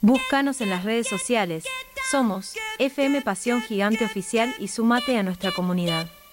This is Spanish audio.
Búscanos en las redes sociales. Somos FM Pasión Gigante Oficial y sumate a nuestra comunidad.